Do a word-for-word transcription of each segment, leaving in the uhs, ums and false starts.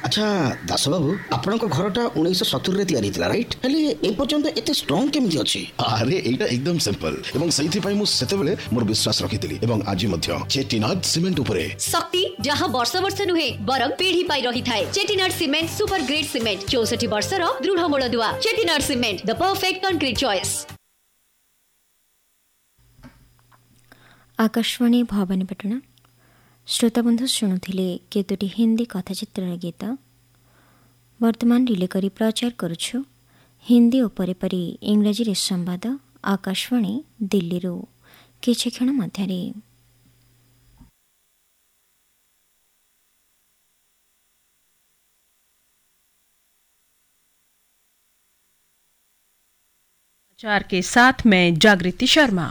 अच्छा दास बाबू आपण घरटा उन्नीस सत्तर रे तैयारी थिला राइट हेले ए पर्यंत एते स्ट्रांग केमिति अछि? अरे एटा एकदम सिंपल एवं सही पई मु सेते बेले मोर विश्वास रखितिली एवं आज मध्य चेटिनाड सीमेंट उपरे शक्ति जहां वर्ष वर्ष नुहे बरम पीढ़ी पाई रही थाए। Chettinad cement super grade cement चौसठ वर्ष रो दृढ़ मूल दुआ। Chettinad cement the perfect concrete choice. Akashvani Bhawanipatna श्रोताबंधु शुणुथिले केतोटी Hindi कथाचित्र गीत वर्तमान रिले करी प्रचार करुछु हिंदी और परे परे इंग्रजी रे संवाद आकाशवाणी दिल्ली रो किछि क्षण मध्यरे। समाचार के साथ मैं जागृति शर्मा।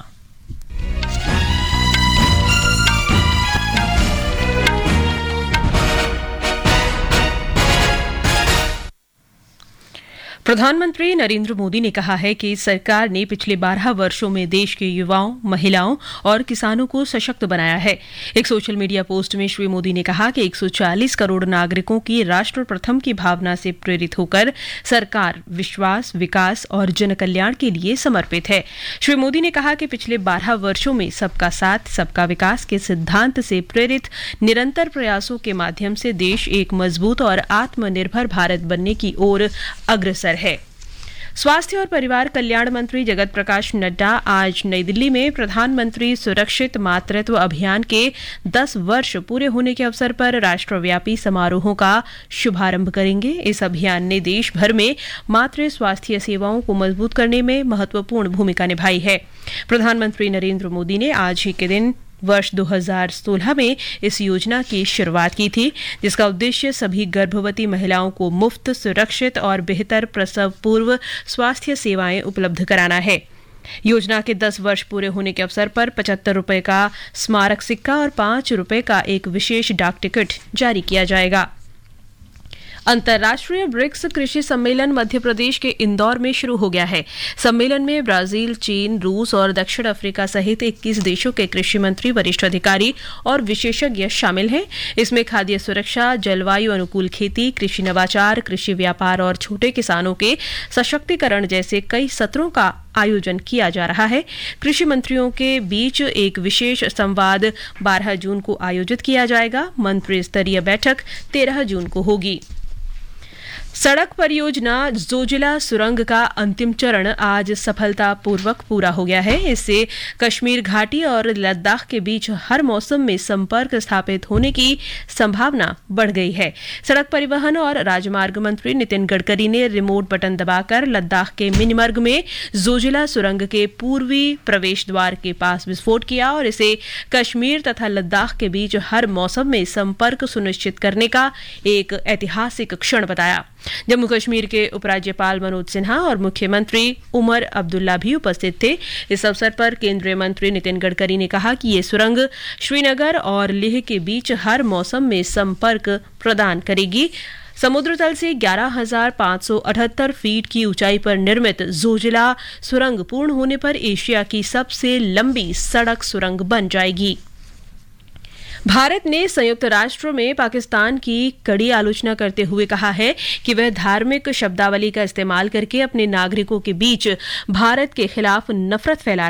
प्रधानमंत्री नरेंद्र मोदी ने कहा है कि सरकार ने पिछले बारह वर्षों में देश के युवाओं, महिलाओं और किसानों को सशक्त बनाया है। एक सोशल मीडिया पोस्ट में श्री मोदी ने कहा कि एक सौ चालीस करोड़ नागरिकों की राष्ट्र प्रथम की भावना से प्रेरित होकर सरकार विश्वास, विकास और जनकल्याण के लिए समर्पित है। श्री मोदी ने कहा कि पिछले बारह वर्षों में सबका साथ, सबका विकास के सिद्धांत से प्रेरित निरंतर प्रयासों के माध्यम से देश एक मजबूत और आत्मनिर्भर भारत बनने की ओर अग्रसर है। स्वास्थ्य और परिवार कल्याण मंत्री जगत प्रकाश नड्डा आज नई दिल्ली में प्रधानमंत्री सुरक्षित मातृत्व अभियान के दस वर्ष पूरे होने के अवसर पर राष्ट्रव्यापी समारोहों का शुभारंभ करेंगे। इस अभियान ने देश भर में मातृ स्वास्थ्य सेवाओं को मजबूत करने में महत्वपूर्ण भूमिका निभाई है। प्रधानमंत्री नरेंद्र मोदी ने आज ही के दिन वर्ष दो हज़ार सोलह में इस योजना की शुरुआत की थी, जिसका उद्देश्य सभी गर्भवती महिलाओं को मुफ्त, सुरक्षित और बेहतर प्रसव पूर्व स्वास्थ्य सेवाएं उपलब्ध कराना है। योजना के दस वर्ष पूरे होने के अवसर पर पचहत्तर रुपए का स्मारक सिक्का और पांच रुपए का एक विशेष डाक टिकट जारी किया जाएगा। अंतर्राष्ट्रीय ब्रिक्स कृषि सम्मेलन मध्य प्रदेश के इंदौर में शुरू हो गया है। सम्मेलन में ब्राजील, चीन, रूस और दक्षिण अफ्रीका सहित इक्कीस देशों के कृषि मंत्री, वरिष्ठ अधिकारी और विशेषज्ञ शामिल हैं। इसमें खाद्य सुरक्षा, जलवायु अनुकूल खेती, कृषि नवाचार, कृषि व्यापार और छोटे किसानों के सशक्तिकरण जैसे कई सत्रों का आयोजन किया जा रहा है। कृषि मंत्रियों के बीच एक विशेष संवाद बारह जून को आयोजित किया जाएगा। मंत्री स्तरीय बैठक तेरह जून को होगी। सड़क परियोजना जोजिला सुरंग का अंतिम चरण आज सफलतापूर्वक पूरा हो गया है। इससे कश्मीर घाटी और लद्दाख के बीच हर मौसम में संपर्क स्थापित होने की संभावना बढ़ गई है। सड़क परिवहन और राजमार्ग मंत्री नितिन गडकरी ने रिमोट बटन दबाकर लद्दाख के मिनमर्ग में जोजिला सुरंग के पूर्वी प्रवेश द्वार के पास विस्फोट किया और इसे कश्मीर तथा लद्दाख के बीच हर मौसम में संपर्क सुनिश्चित करने का एक ऐतिहासिक क्षण बताया। जम्मू कश्मीर के उपराज्यपाल मनोज सिन्हा और मुख्यमंत्री उमर अब्दुल्ला भी उपस्थित थे। इस अवसर पर केंद्रीय मंत्री नितिन गडकरी ने कहा कि ये सुरंग श्रीनगर और लेह के बीच हर मौसम में संपर्क प्रदान करेगी। समुद्र तल से ग्यारह हजार पाँच सौ अठहत्तर फीट की ऊंचाई पर निर्मित जोजिला सुरंग पूर्ण होने पर एशिया की सबसे लंबी सड़क सुरंग बन जाएगी। भारत ने संयुक्त राष्ट्र में पाकिस्तान की कड़ी आलोचना करते हुए कहा है कि वह धार्मिक शब्दावली का इस्तेमाल करके अपने नागरिकों के बीच भारत के खिलाफ नफरत फैला